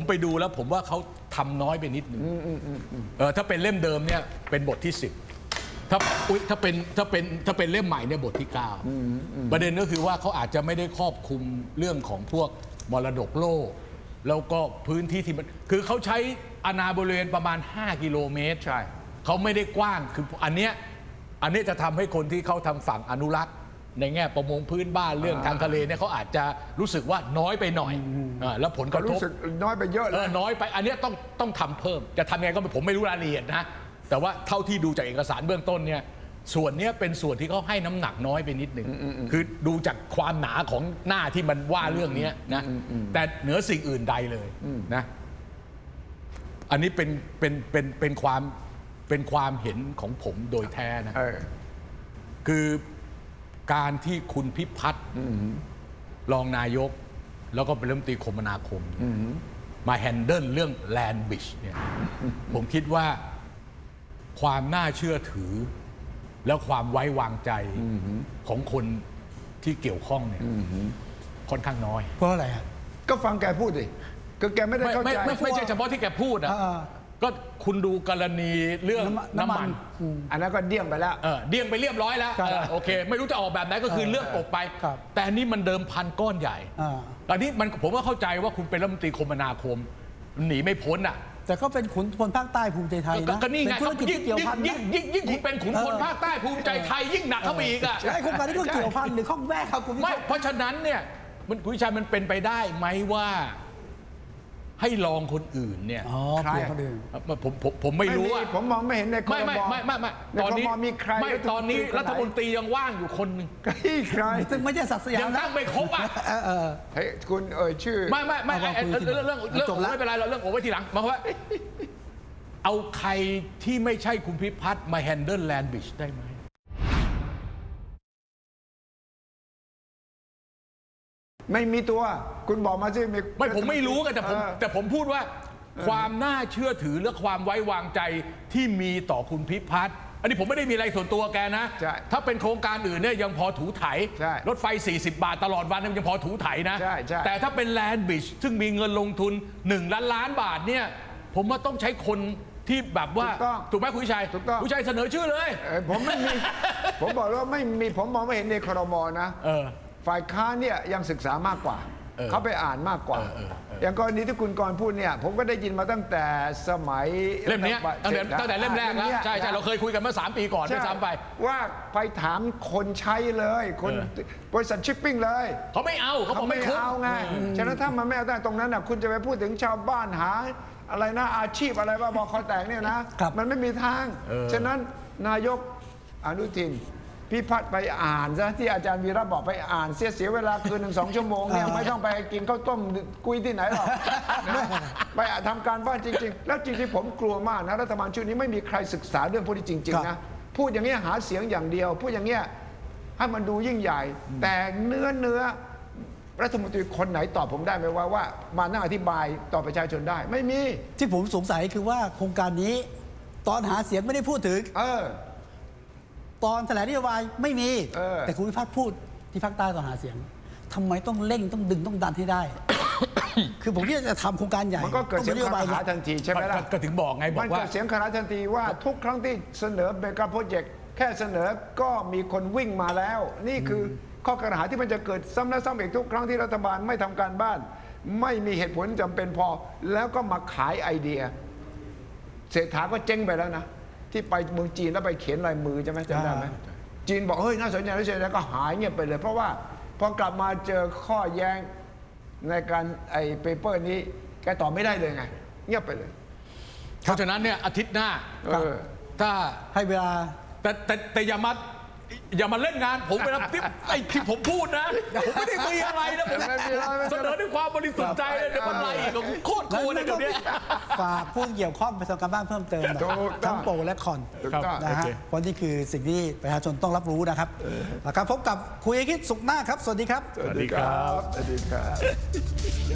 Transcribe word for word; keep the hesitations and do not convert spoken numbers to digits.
ไปดูแล้วผมว่าเขาทำน้อยไปนิดนึงเออถ้าเป็นเล่มเดิมเนี่ยเป็นบทที่สิบถ้าอุ๊ยถ้าเป็นถ้าเป็นถ้าเป็นเล่มใหม่เนี่ยบทที่เก้าประเด็นก็คือว่าเขาอาจจะไม่ได้ครอบคลุมเรื่องของพวกมรดกโลกแล้วก็พื้นที่ที่มันคือเขาใช้อาณาบริเวณประมาณห้ากิโลเมตรใช่เขาไม่ได้กว้างคืออันเนี้ยอันนี้จะทำให้คนที่เขาทางฝั่งอนุรักษ์ในแง่ประมงพื้นบ้านเรื่องทางทะเลเนี่ยเขาอาจจะรู้สึกว่าน้อยไปหน่อยอ่าแล้วผลกระทบรู้สึกน้อยไปเยอะเลยน้อยไปอันนี้ต้องต้องทำเพิ่มจะทำยังไงก็ผมไม่รู้รายละเอียดนะแต่ว่าเท่าที่ดูจากเอกสารเบื้องต้นเนี่ยส่วนนี้เป็นส่วนที่เขาให้น้ำหนักน้อยไปนิดหนึ่งคือดูจากความหนาของหน้าที่มันว่าเรื่องนี้นะแต่เหนือสิ่งอื่นใดเลยนะอันนี้เป็นเป็นเป็นเป็นความเป็นความเห็นของผมโดยแท้นะคือการที่คุณพิพัฒน์รองนายกแล้วก็เป็นรัฐมนตรีคมนาคมมาแฮนเดิลเรื่องแลนด์บริดจ์เนี่ยผมคิดว่าความน่าเชื่อถือแล้วความไว้วางใจของคนที่เกี่ยวข้องเนี่ยค่อนข้างน้อยเพราะอะไรฮะก็ฟังแกพูดดิก็แกไม่ได้เข้าใจไม่ใช่เฉพาะที่แกพูดนะก็คุณดูกรณีเรื่องน้ำมันอันนั้นก็เดี่ยงไปแล้วเออเดี่ยงไปเรียบร้อยแล้วโอเคไม่รู้จะออกแบบไหนก็คือเรื่องออกไปแต่อันนี้มันเดิมพันก้อนใหญ่อันนี้มันผมก็เข้าใจว่าคุณเป็นรัฐมนตรีคมนาคมหนีไม่พ้นอ่ะแต่ก็เป็นขุนพลภาคใต้ภูมิใจไทยนะก็นี่ไงยิ่งยิ่งยิ่งยิ่งคุณเป็นขุนพลภาคใต้ภูมิใจไทยยิ่งหนักเข้าไปอีกอ่ะไอ้โครงการนี้ก็เกี่ยวพันหรือข้องแวกครับคุณไม่เพราะฉะนั้นเนี่ยมันคุณวิชัยมันเป็นไปได้ไหมว่าให้ลองคนอื่นเนี่ยใครคนอื่นผมผมผมไม่รู้อ่ะผมมองไม่เห็นในครม. ไม่ไม่ไม่ไม่ไม่ตอนนี้มีใครไม่ตอนนี้รัฐมนตรียังว่างอยู่คนหนึ่งใครซึ่งไม่ใช่ศักดิ์สยามยังตั้งไม่ครบอ่ะเฮ้ยคุณเอ่ยชื่อไม่ไม่ไม่เรื่องเรื่องเรื่องไม่เป็นไรเราเรื่องโอ้ไว้ทีหลังมาว่าเอาใครที่ไม่ใช่คุณพิพัฒน์มาแฮนเดิลแลนด์บริดจ์ได้ไหมไม่มีตัวคุณบอกมาสิไม่ผมไม่รู้กันแต่ผมแต่ผมพูดว่าความน่าเชื่อถือและความไว้วางใจที่มีต่อคุณพิพัฒน์อันนี้ผมไม่ได้มีอะไรส่วนตัวแกนะถ้าเป็นโครงการอื่นเนี่ยยังพอถูไถรถไฟสี่สิบบาทตลอดวันเนี่ยยังพอถูไถนะแต่ถ้าเป็นแลนด์บริดจ์ซึ่งมีเงินลงทุนหนึ่งล้านล้านบาทเนี่ยผมว่าต้องใช้คนที่แบบว่าถูกไหมคุณชัยคุณชัยเสนอชื่อเลยผมไม่มีผมบอกว่าไม่มีผมมองไม่เห็นในครม.นะฝ่ายค้านเนี่ยยังศึกษามากกว่าเขาไปอ่านมากกว่าอย่างกรณีที่คุณกรณ์พูดเนี่ยผมก็ได้ยินมาตั้งแต่สมัยเล่มนี้ตั้งแต่ตั้งแต่เล่มแรกแล้วใช่ใช่เราเคยคุยกันเมื่อสามปีก่อนด้วยซ้ำไปว่าไปถามคนใช้เลยคนบริษัทชิปปิ้งเลยเขาไม่เอาเขาไม่เอาไงฉะนั้นถ้ามันไม่เอาได้ตรงนั้นน่ะคุณจะไปพูดถึงชาวบ้านหาอะไรนะอาชีพอะไรบ้าบอคอแตกเนี่ยนะมันไม่มีทางฉะนั้นนายกอนุทินพิพัฒน์ไปอ่านซะที่อาจารย์วีระบอกไปอ่านเสียเสียเวลาคืนหนึ่งสองชั่วโมงเนี่ยไม่ต้องไปกินข้าวต้มกุยที่ไหนหรอกไปทำการบ้านจริงๆแล้วจริงๆผมกลัวมากนะรัฐบาลชุดนี้ไม่มีใครศึกษาเรื่องพวกนี้จริงๆนะพูดอย่างนี้หาเสียงอย่างเดียวพูดอย่างเงี้ยให้มันดูยิ่งใหญ่แต่เนื้อเนื้อรัฐมนตรีคนไหนตอบผมได้ไหมว่าว่ามานั่งอธิบายต่อประชาชนได้ไม่มีที่ผมสงสัยคือว่าโครงการนี้ตอนหาเสียงไม่ได้พูดถึงเออตอนแถลงนโยบายไม่มีแต่คุณพิพัฒน์พูดที่ภาคใต้ตอนหาเสียงทำไมต้องเร่งต้องดึงต้องดันให้ได้ คือผมที่จะทำโครงการใหญ่มันก็เกิดเสียงขานทันทีใช่ไหมล่ะก็ถึงบอกไงบอกว่ามันเกิดเสียงขานทันทีว่าทุกครั้งที่เสนอเมกะโปรเจกต์แค่เสนอก็มีคนวิ่งมาแล้วนี่คือข้อกล่าวหาที่มันจะเกิดซ้ำและซ้ำอีกทุกครั้งที่รัฐบาลไม่ทำการบ้านไม่มีเหตุผลจำเป็นพอแล้วก็มาขายไอเดียเศรษฐาก็เจ๊งไปแล้วนะที่ไปเมืองจีนแล้วไปเขียนลายมือใช่ไหมจำได้ไหมจีนบอกเฮ้ยน่าสนใจน่าสนใจแล้วก็หายเงียบไปเลยเพราะว่าพอกลับมาเจอข้อแย้งในการไอ้เปเปอร์นี้แกตอบไม่ได้เลยไงเงียบไปเลยเพราะฉะนั้นเนี่ยอาทิตย์หน้าถ้าให้เวลาแต่แต่แต่อย่ามาอย่ามาเล่นงานผมไปรับที่ไอ้ที่ผมพูดนะผมไม่ได้มีอะไรนะผมเสนอด้วยความบริสุทธิ์ใจเลยแต่มันไรก็โคตรโกรธเลยเดี๋ยวนี้ฝากผู้เกี่ยวข้องไปทำการบ้านเพิ่มเติมทั้งโปรและคอนนะฮะเพราะนี่คือสิ่งที่ประชาชนต้องรับรู้นะครับแล้วครับพบกับคุยคิดสุขหน้าครับสวัสดีครับสวัสดีครับสวัสดีครับ